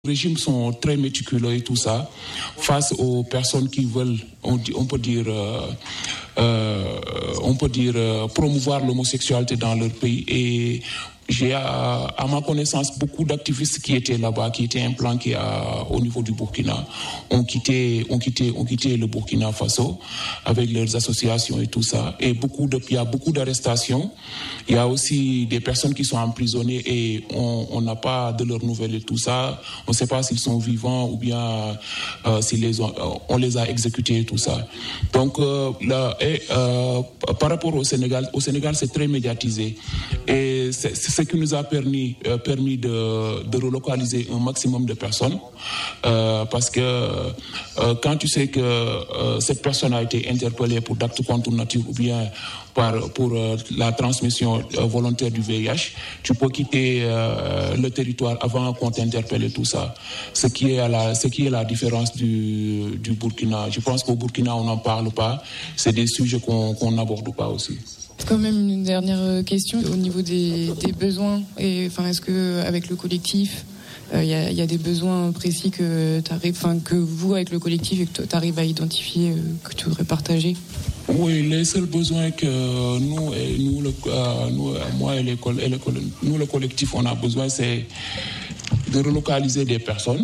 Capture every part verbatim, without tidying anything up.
Les régimes sont très méticuleux et tout ça, face aux personnes qui veulent, on, on peut dire, euh, euh, on peut dire euh, promouvoir l'homosexualité dans leur pays. Et j'ai, à, à ma connaissance, beaucoup d'activistes qui étaient là-bas, qui étaient implantés à, au niveau du Burkina, ont quitté, ont quitté, ont quitté le Burkina Faso avec leurs associations et tout ça. Et beaucoup de, il y a beaucoup d'arrestations. Il y a aussi des personnes qui sont emprisonnées et on n'a pas de leurs nouvelles et tout ça. On ne sait pas s'ils sont vivants ou bien euh, s'ils les ont, on les a exécutés et tout ça. Donc, euh, là, et, euh, par rapport au Sénégal, au Sénégal, c'est très médiatisé. Et c'est, c'est ce qui nous a permis, euh, permis de, de relocaliser un maximum de personnes. Euh, parce que euh, quand tu sais que euh, cette personne a été interpellée pour d'actes contre nature ou bien par, pour euh, la transmission euh, volontaire du V I H, tu peux quitter euh, le territoire avant qu'on t'interpelle et tout ça. Ce qui est, à la, ce qui est la différence du, du Burkina. Je pense qu'au Burkina, on n'en parle pas. C'est des sujets qu'on qu'on n'aborde pas aussi. Quand même une dernière question au niveau des, des besoins. Et, enfin, est-ce qu'avec le collectif, il euh, y, y a des besoins précis que, t'arrives, enfin, que vous, avec le collectif, et que tu arrives à identifier, euh, que tu voudrais partager? Oui, les seuls besoins que nous, et nous, le, euh, nous moi et, les, et le, nous, le collectif, on a besoin, c'est de relocaliser des personnes.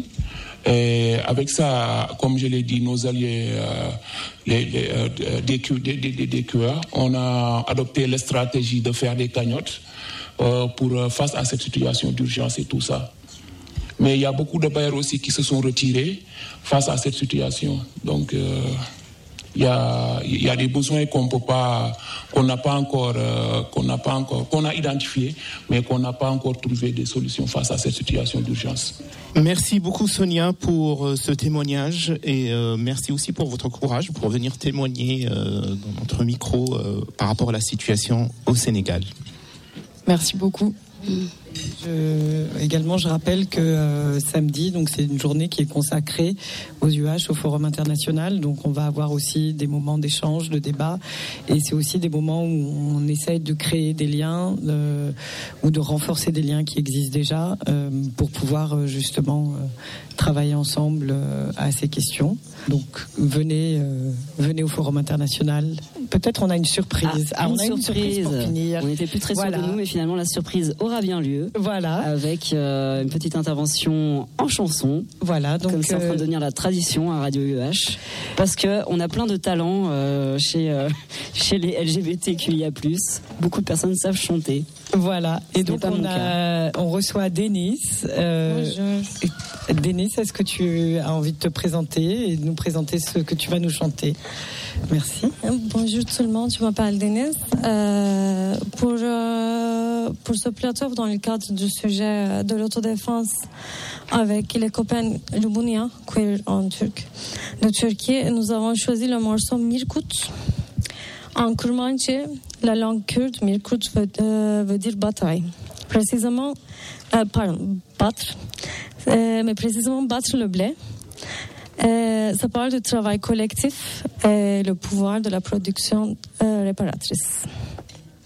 Et avec ça, comme je l'ai dit, nos alliés, euh, les, les, euh, des, des, des, des Q A, on a adopté la stratégie de faire des cagnottes euh, pour face à cette situation d'urgence et tout ça. Mais il y a beaucoup de bailleurs aussi qui se sont retirés face à cette situation. Donc, euh, il y a, il y a des besoins qu'on peut pas, qu'on n'a pas encore, euh, qu'on n'a pas encore, qu'on a identifiés, mais qu'on n'a pas encore trouvé des solutions face à cette situation d'urgence. Merci beaucoup Sonia pour ce témoignage et euh, merci aussi pour votre courage pour venir témoigner euh, dans notre micro euh, par rapport à la situation au Sénégal. Merci beaucoup. Je, également, je rappelle que euh, samedi, donc c'est une journée qui est consacrée aux U H, au Forum international. Donc, on va avoir aussi des moments d'échange, de débat, et c'est aussi des moments où on essaye de créer des liens euh, ou de renforcer des liens qui existent déjà euh, pour pouvoir euh, justement euh, travailler ensemble euh, à ces questions. Donc, venez, euh, venez au Forum international. Peut-être on a une surprise. Ah, ah, une on a surprise. une surprise pour finir. On n'était plus très voilà. sûrs de nous, mais finalement la surprise aura bien lieu. Voilà. Avec euh, une petite intervention en chanson. Voilà. Donc, comme c'est euh... en train de devenir la tradition à Radio U H. Parce que on a plein de talents euh, chez euh, chez les L G B T Q I A plus. Beaucoup de personnes savent chanter. Voilà. Et donc on a, on reçoit Denis. Euh, Bonjour. Denis, est-ce que tu as envie de te présenter et de nous présenter ce que tu vas nous chanter? Merci. Bonjour tout le monde, je m'appelle Denis. Euh, pour, euh, pour ce plateau, dans le cadre du sujet de l'autodéfense avec les copains Lubounia, queer en turc, de Turquie, nous avons choisi le morceau Mirkut. En Kurmanji, la langue kurde, Mirkut veut, euh, veut dire bataille. Précisément, euh, pardon, battre, euh, mais précisément battre le blé. Euh, ça parle du travail collectif et le pouvoir de la production euh, réparatrice.